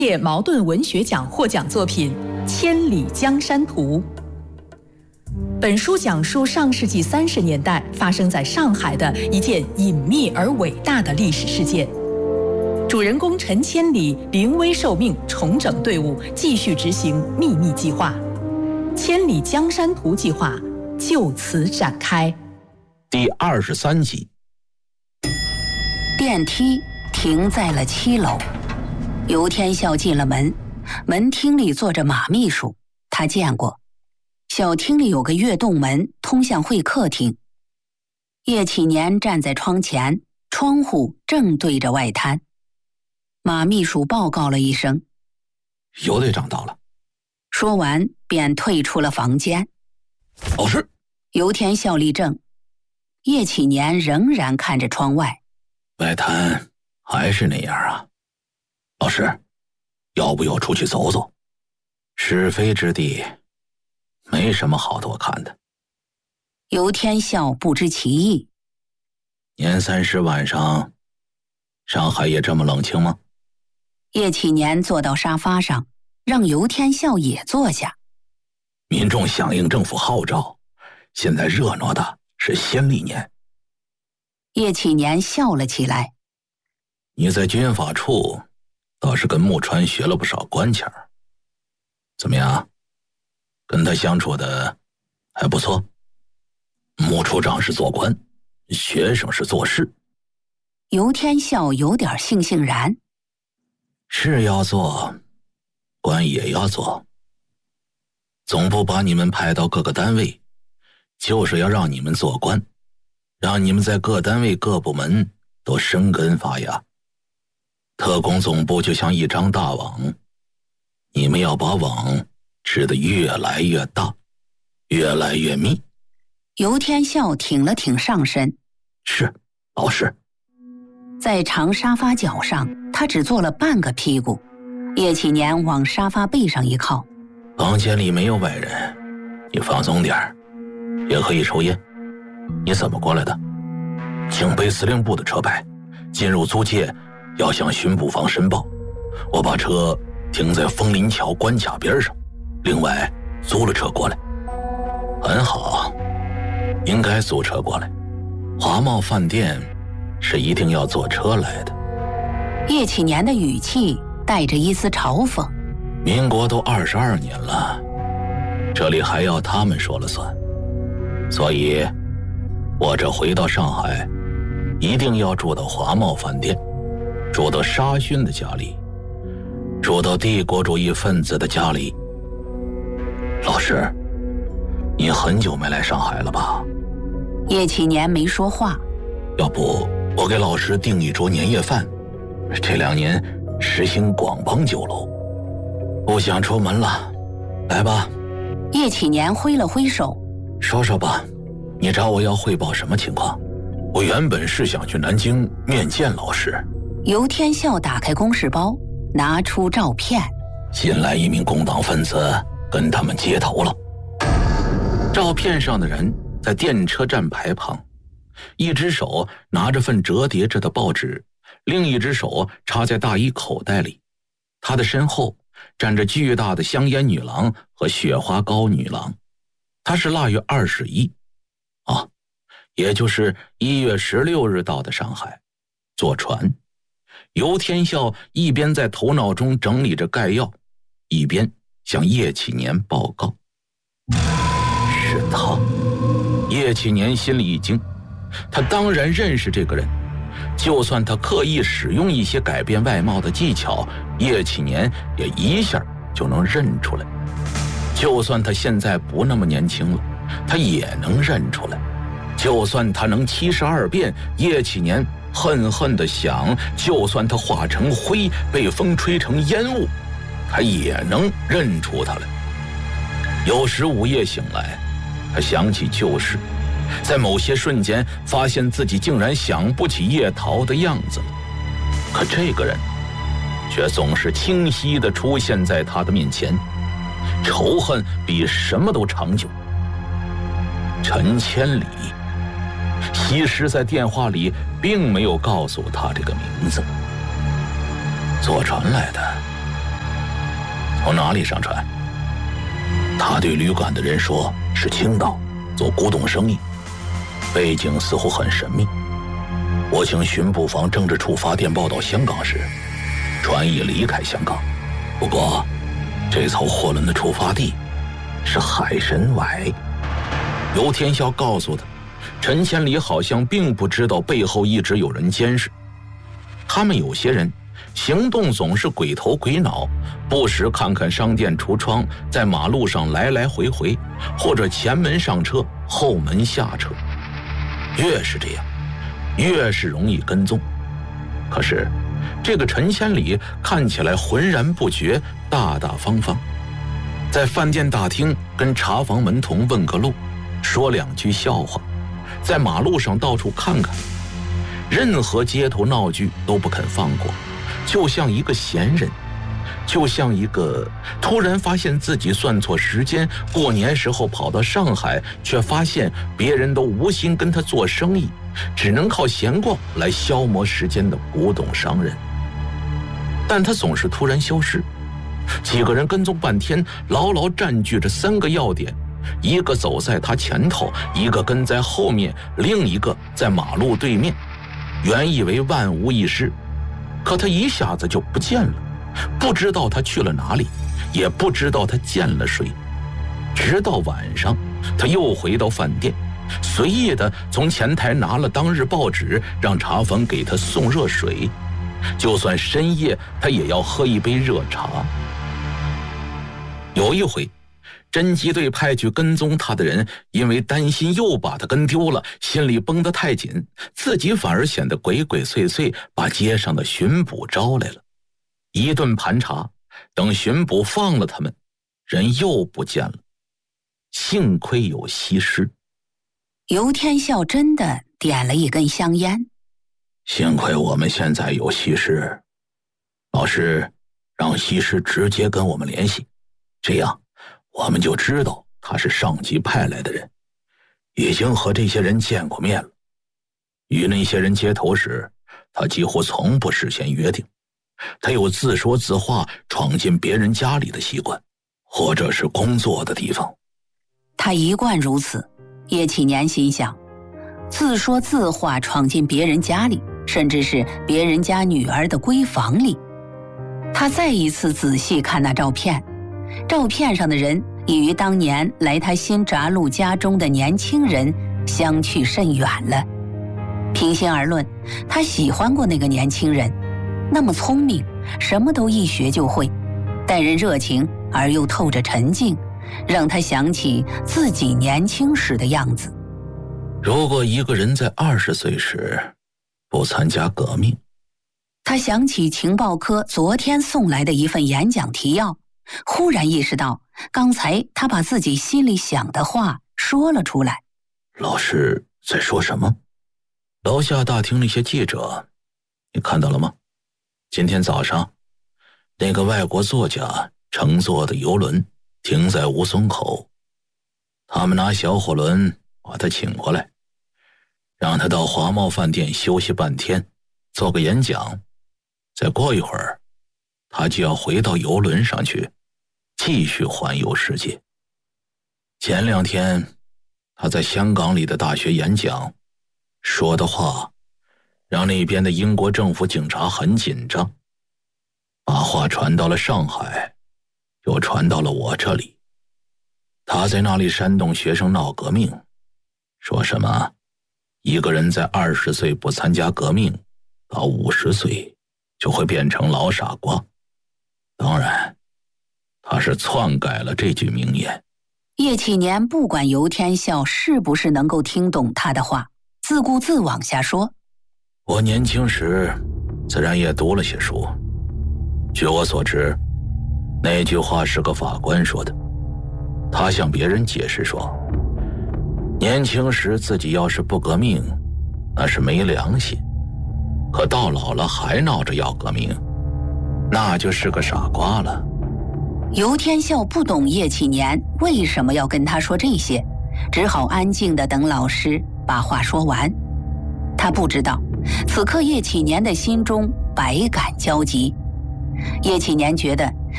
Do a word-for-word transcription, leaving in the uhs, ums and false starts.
业茅盾文学奖获奖作品《千里江山图》。本书讲述上世纪三十年代发生在上海的一件隐秘而伟大的历史事件。主人公陈千里临危受命，重整队伍，继续执行秘密计划。千里江山图计划就此展开。 第二十三集。 电梯停在了七楼，尤天笑进了门，门厅里坐着马秘书，他见过。小厅里有个跃动门，通向会客厅。叶启年站在窗前，窗户正对着外滩。马秘书报告了一声：“ 尤队长到了。” 说完便退出了房间。 老师， 尤天笑立正，叶启年仍然看着窗外。 外滩还是那样啊。老师，要不要出去走走？是非之地，没什么好多看的。 尤天笑不知其意。 年三十晚上，上海也这么冷清吗？ 叶启年坐到沙发上，让尤天笑也坐下。 民众响应政府号召，现在热闹的是新历年。 叶启年笑了起来。 你在军法处倒是跟木川学了不少官腔，怎么样？跟他相处的还不错？木处长是做官，学生是做事。 尤天笑有点悻悻然。 事要做，官也要做。总部把你们派到各个单位，就是要让你们做官，让你们在各单位各部门都生根发芽。特工总部就像一张大网，你们要把网织得越来越大，越来越密。 尤天笑挺了挺上身。 是，老师。 在长沙发角上，他只坐了半个屁股。叶启年往沙发背上一靠。 房间里没有外人，你放松点儿，也可以抽烟。你怎么过来的？警备司令部的车牌，进入租界要向巡捕房申报。我把车停在枫林桥关卡边上，另外租了车过来。很好，应该租车过来。华茂饭店是一定要坐车来的。 叶启年的语气带着一丝嘲讽。 民国都二十二年了，这里还要他们说了算。所以我这回到上海，一定要住到华茂饭店，住到沙勋的家里，住到帝国主义分子的家里。老师，你很久没来上海了吧？ 叶启年没说话。 要不我给老师订一桌年夜饭，这两年实行广帮酒楼。不想出门了，来吧。 叶启年挥了挥手。 说说吧，你找我要汇报什么情况？我原本是想去南京面见老师。 尤天笑打开公事包，拿出照片。 新来一名工党分子跟他们接头了。照片上的人在电车站牌旁，一只手拿着份折叠着的报纸，另一只手插在大衣口袋里。他的身后站着巨大的香烟女郎和雪花膏女郎。他是腊月二十一啊，也就是一月十六日到的上海，坐船。尤天笑一边在头脑中整理着概要，一边向叶启年报告。是他。叶启年心里一惊，他当然认识这个人，就算他刻意使用一些改变外貌的技巧，叶启年也一下就能认出来。就算他现在不那么年轻了，他也能认出来。就算他能七十二变，叶启年恨恨地想，就算他化成灰，被风吹成烟雾，他也能认出他来。有时午夜醒来，他想起旧事，在某些瞬间发现自己竟然想不起叶桃的样子了。可这个人却总是清晰地出现在他的面前，仇恨比什么都长久。陈千里，西施在电话里并没有告诉他这个名字。坐船来的从哪里上船？他对旅馆的人说是青岛，做古董生意，背景似乎很神秘。我请巡捕房政治处发电报到香港时，船已离开香港。不过这艘货轮的出发地是海参崴。游天笑告诉他，陈千里好像并不知道背后一直有人监视。他们有些人行动总是鬼头鬼脑，不时看看商店橱窗，在马路上来来回回，或者前门上车，后门下车。越是这样，越是容易跟踪。可是这个陈千里看起来浑然不觉，大大方方，在饭店大厅跟茶房门童问个路，说两句笑话，在马路上到处看看，任何街头闹剧都不肯放过，就像一个闲人，就像一个突然发现自己算错时间，过年时候跑到上海，却发现别人都无心跟他做生意，只能靠闲逛来消磨时间的古董商人。但他总是突然消失，几个人跟踪半天，牢牢占据着三个要点，一个走在他前头，一个跟在后面，另一个在马路对面。原以为万无一失，可他一下子就不见了，不知道他去了哪里，也不知道他见了谁。直到晚上，他又回到饭店，随意的从前台拿了当日报纸，让茶房给他送热水，就算深夜他也要喝一杯热茶。有一回，侦缉队派去跟踪他的人，因为担心又把他跟丢了，心里绷得太紧，自己反而显得鬼鬼祟祟，把街上的巡捕招来了。一顿盘查，等巡捕放了他们，人又不见了。幸亏有西施。 游天笑真的点了一根香烟。 幸亏我们现在有西施，老师让西施直接跟我们联系，这样我们就知道他是上级派来的人，已经和这些人见过面了。与那些人接头时，他几乎从不事先约定，他有自说自话闯进别人家里的习惯，或者是工作的地方。 他一贯如此。叶启年心想，自说自话闯进别人家里，甚至是别人家女儿的闺房里。他再一次仔细看那照片，照片上的人已与当年来他新闸路家中的年轻人相去甚远了。平心而论，他喜欢过那个年轻人，那么聪明，什么都一学就会，待人热情而又透着沉静，让他想起自己年轻时的样子。 如果一个人在二十岁时不参加革命， 他想起情报科昨天送来的一份演讲提要，忽然意识到刚才他把自己心里想的话说了出来。 老师在说什么？楼下大厅那些记者，你看到了吗？今天早上那个外国作家乘坐的游轮停在吴淞口，他们拿小火轮把他请过来，让他到华茂饭店休息半天，做个演讲。再过一会儿，他就要回到游轮上去，继续环游世界。前两天他在香港里的大学演讲说的话，让那边的英国政府警察很紧张，把话传到了上海，又传到了我这里。他在那里煽动学生闹革命，说什么一个人在二十岁不参加革命，到五十岁就会变成老傻瓜。当然他是篡改了这句名言。 叶启年不管游天笑是不是能够听懂他的话，自顾自往下说。 我年轻时自然也读了些书，据我所知，那句话是个法官说的。他向别人解释说，年轻时自己要是不革命，那是没良心，可到老了还闹着要革命，那就是个傻瓜了。 游天笑不懂叶启年为什么要跟他说这些，只好安静地等老师把话说完。他不知道，此刻叶启年的心中百感交集。叶启年觉得